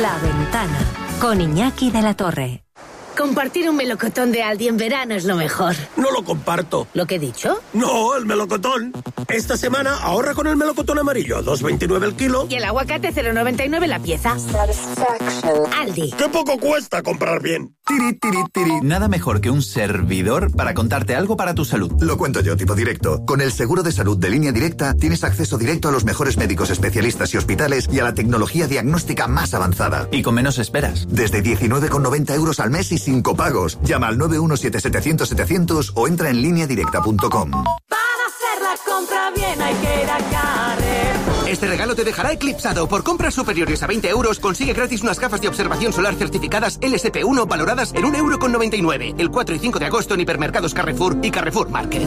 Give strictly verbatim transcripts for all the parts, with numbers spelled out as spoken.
La Ventana, con Iñaki de la Torre. Compartir un melocotón de Aldi en verano es lo mejor. No lo comparto. ¿Lo que he dicho? No, el melocotón. Esta semana ahorra con el melocotón amarillo, dos veintinueve el kilo. Y el aguacate cero noventa y nueve la pieza. Aldi. ¡Qué poco cuesta comprar bien! Tiri, tiri, tiri. Nada mejor que un servidor para contarte algo para tu salud. Lo cuento yo, tipo directo. Con el seguro de salud de Línea Directa tienes acceso directo a los mejores médicos especialistas y hospitales y a la tecnología diagnóstica más avanzada. Y con menos esperas. Desde diecinueve con noventa euros al mes y sin copagos. Llama al nueve uno siete setecientos setecientos o entra en línea directa punto com. Para hacer la compra bien hay que ir a Carrefour. Este regalo te dejará eclipsado. Por compras superiores a veinte euros, consigue gratis unas gafas de observación solar certificadas L S P uno valoradas en un euro con noventa y nueve. El cuatro y cinco de agosto en hipermercados Carrefour y Carrefour Market.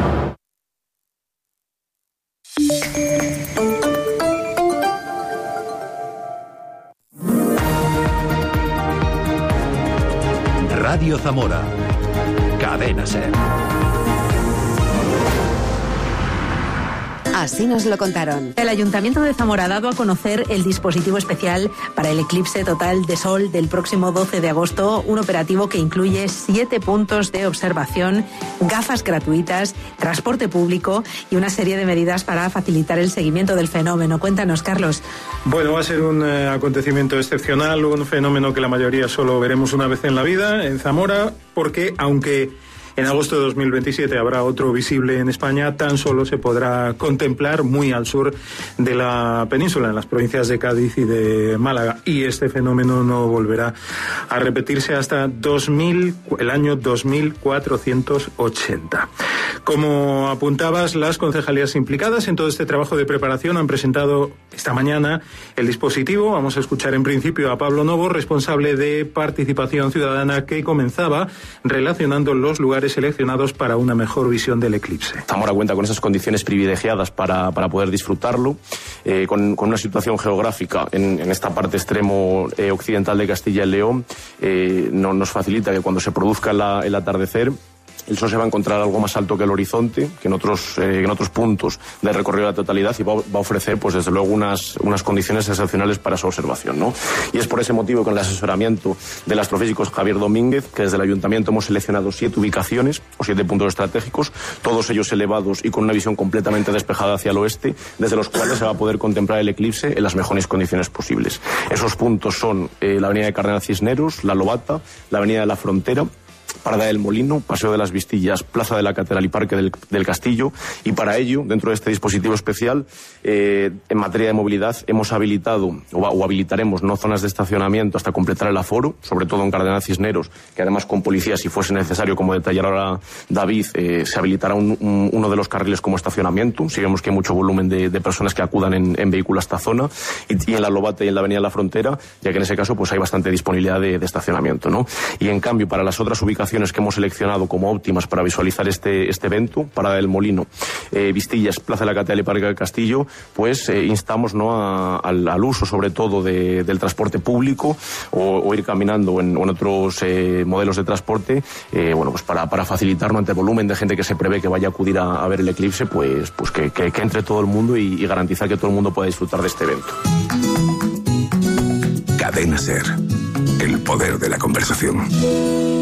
Radio Zamora. Cadena Ser. Así nos lo contaron. El Ayuntamiento de Zamora ha dado a conocer el dispositivo especial para el eclipse total de sol del próximo doce de agosto, un operativo que incluye siete puntos de observación, gafas gratuitas, transporte público y una serie de medidas para facilitar el seguimiento del fenómeno. Cuéntanos, Carlos. Bueno, va a ser un eh, acontecimiento excepcional, un fenómeno que la mayoría solo veremos una vez en la vida en Zamora, porque aunque en agosto de dos mil veintisiete habrá otro visible en España, tan solo se podrá contemplar muy al sur de la península, en las provincias de Cádiz y de Málaga. Y este fenómeno no volverá a repetirse hasta dos mil, el año dos mil cuatrocientos ochenta. Como apuntabas, las concejalías implicadas en todo este trabajo de preparación han presentado esta mañana el dispositivo. Vamos a escuchar en principio a Pablo Novo, responsable de Participación Ciudadana, que comenzaba relacionando los lugares seleccionados para una mejor visión del eclipse. Zamora cuenta con esas condiciones privilegiadas para, para poder disfrutarlo, eh, con, con una situación geográfica en, en esta parte extremo eh, occidental de Castilla y León, eh, no, nos facilita que cuando se produzca la, el atardecer, el sol se va a encontrar algo más alto que el horizonte, que en otros, eh, en otros puntos del recorrido de la totalidad, y va, va a ofrecer, pues desde luego, unas, unas condiciones excepcionales para su observación, ¿no? Y es por ese motivo que con el asesoramiento del astrofísico Javier Domínguez, que desde el Ayuntamiento hemos seleccionado siete ubicaciones o siete puntos estratégicos, todos ellos elevados y con una visión completamente despejada hacia el oeste, desde los cuales se va a poder contemplar el eclipse en las mejores condiciones posibles. Esos puntos son eh, la avenida de Cardenal Cisneros, la Lobata, la avenida de la Frontera, Parada del Molino, Paseo de las Vistillas, Plaza de la Catedral y Parque del, del Castillo. Y para ello, dentro de este dispositivo especial, eh, en materia de movilidad, hemos habilitado o, o habilitaremos no zonas de estacionamiento hasta completar el aforo, sobre todo en Cardenal Cisneros, que además con policías, si fuese necesario, como detallará ahora David, eh, se habilitará un, un, uno de los carriles como estacionamiento. Si vemos que hay mucho volumen de, de personas que acudan en, en vehículo a esta zona, y, y en la Lobata y en la Avenida de la Frontera, ya que en ese caso pues hay bastante disponibilidad de, de estacionamiento, ¿no? Y en cambio, para las otras ubicaciones que hemos seleccionado como óptimas para visualizar este, este evento, Parada del Molino, eh, Vistillas, Plaza de la Catedral y Parque del Castillo, pues eh, instamos, ¿no?, a, al, al uso sobre todo de, del transporte público o, o ir caminando en, o en otros eh, modelos de transporte, eh, bueno, pues para, para facilitarnos ante el volumen de gente que se prevé que vaya a acudir a, a ver el eclipse, pues, pues que, que, que entre todo el mundo y, y garantizar que todo el mundo pueda disfrutar de este evento. Cadena Ser. El poder de la conversación.